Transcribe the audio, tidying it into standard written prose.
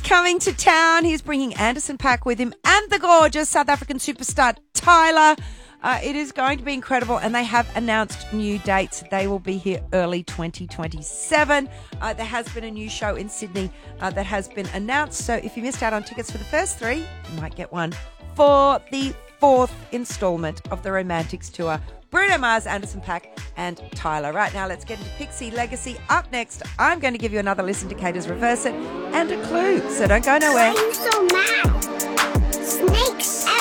coming to town. He's bringing Anderson .Paak with him and the gorgeous South African superstar Tyla. It is going to be incredible, and they have announced new dates. They will be here early 2027. There has been a new show in Sydney that has been announced. So if you missed out on tickets for the first three, you might get one for the fourth installment of the Romantics Tour. Bruno Mars, Anderson .Paak, and Tyla. Right now, let's get into Pixie Legacy. Up next, I'm going to give you another listen to Caters Reverse It and a clue. So don't go nowhere. Why are you so mad? Snakes